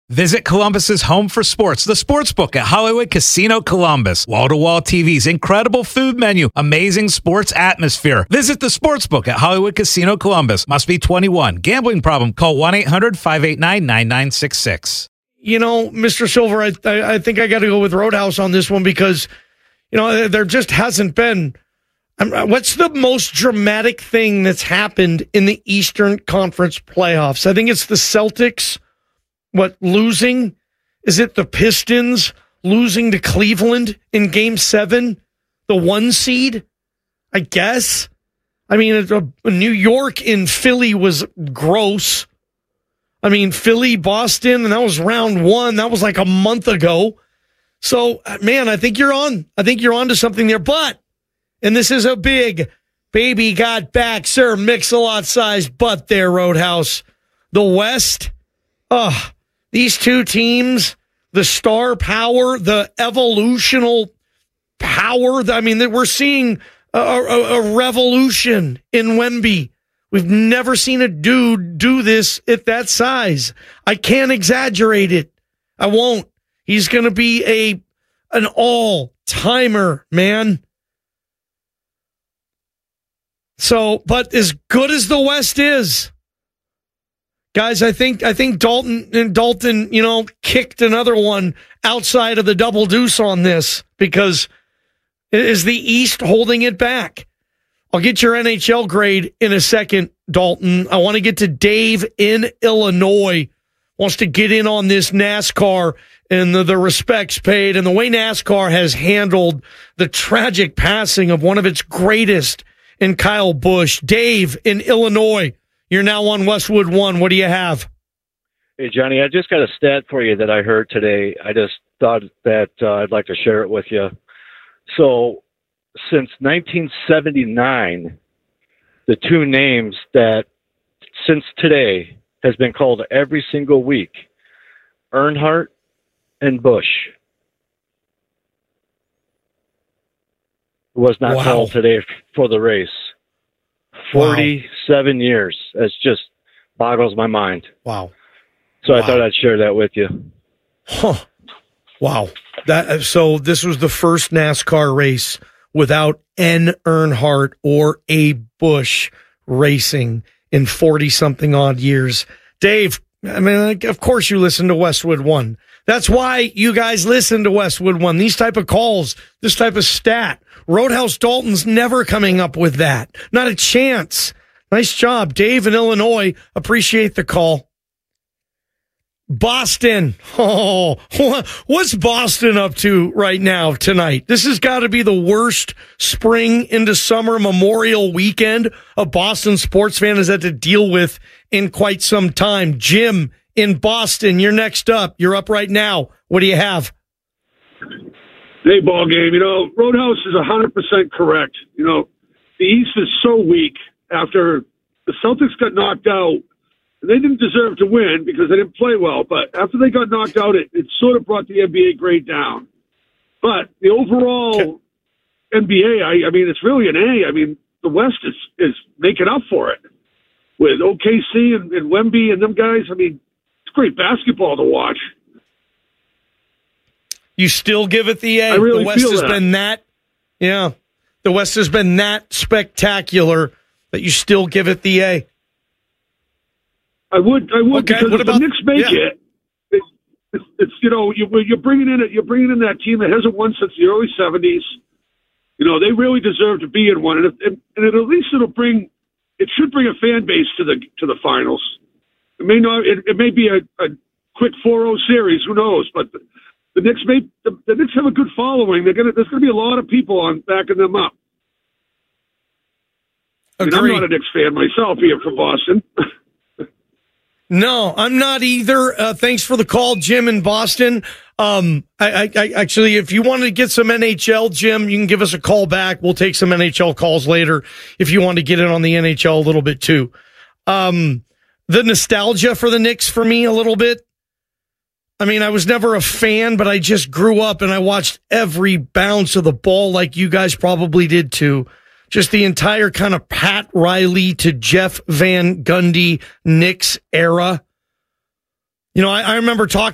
Visit Columbus's home for sports, the Sportsbook at Hollywood Casino Columbus. Wall-to-wall TVs, incredible food menu, amazing sports atmosphere. Visit the Sportsbook at Hollywood Casino Columbus. Must be 21. Gambling problem? Call 1-800-589-9966. You know, Mr. Silver, I think I got to go with Roadhouse on this one because, you know, there just hasn't been. What's the most dramatic thing that's happened in the Eastern Conference playoffs? I think it's the Celtics. Losing? Is it the Pistons losing to Cleveland in Game 7? The 1 seed? I guess. I mean, New York in Philly was gross. I mean, Philly, Boston, and that was round 1. That was like a month ago. So, man, I think you're on. I think you're on to something there. But, and this is a big baby got back, Sir Mix-a-Lot size butt there, Roadhouse. The West, these two teams, the star power, the evolutional power. I mean, we're seeing a revolution in Wemby. We've never seen a dude do this at that size. I can't exaggerate it. I won't. He's going to be an all-timer, man. So, but as good as the West is, guys, I think Dalton, you know, kicked another one outside of the double deuce on this because is the East holding it back? I'll get your NHL grade in a second, Dalton. I want to get to Dave in Illinois. Wants to get in on this NASCAR and the respects paid and the way NASCAR has handled the tragic passing of one of its greatest in Kyle Busch. Dave in Illinois. You're now on Westwood One. What do you have? Hey, Johnny, I just got a stat for you that I heard today. I just thought that I'd like to share it with you. So, since 1979, the two names that, since today, has been called every single week, Earnhardt and Busch. Was not called today for the race. 47 years. It just boggles my mind. Wow. So I thought I'd share that with you. Huh. Wow. So this was the first NASCAR race without an Earnhardt or a Busch racing in 40-something odd years. Dave, I mean, of course you listen to Westwood One. That's why you guys listen to Westwood One. These type of calls, this type of stat. Roadhouse Dalton's never coming up with that. Not a chance. Nice job, Dave in Illinois. Appreciate the call. Boston. Oh, what's Boston up to right now tonight? This has got to be the worst spring into summer Memorial weekend a Boston sports fan has had to deal with in quite some time. Jim in Boston, you're next up. You're up right now. What do you have? Hey, ball game. You know, Roadhouse is 100% correct. You know, the East is so weak after the Celtics got knocked out. And they didn't deserve to win because they didn't play well. But after they got knocked out, it sort of brought the NBA grade down. But the overall NBA, I mean, it's really an A. I mean, the West is making up for it with OKC and Wemby and them guys. I mean, it's great basketball to watch. You still give it the A. Really the West has that. been that. Yeah. The West has been that spectacular that you still give it the A. I would Okay, because if the Knicks make it's you know you're bringing in that team that hasn't won since the early '70s. You know they really deserve to be in one, and at least it should bring a fan base to the finals. It may not. It may be a quick 4-0 series. Who knows? But the Knicks the Knicks have a good following. There's going to be a lot of people backing them up. I mean, I'm not a Knicks fan myself here from Boston. No, I'm not either. Thanks for the call, Jim in Boston. I actually, if you want to get some NHL, Jim, you can give us a call back. We'll take some NHL calls later if you want to get in on the NHL a little bit too. The nostalgia for the Knicks for me a little bit. I mean, I was never a fan, but I just grew up and I watched every bounce of the ball like you guys probably did too. Just the entire kind of Pat Riley to Jeff Van Gundy Knicks era. You know, I remember talking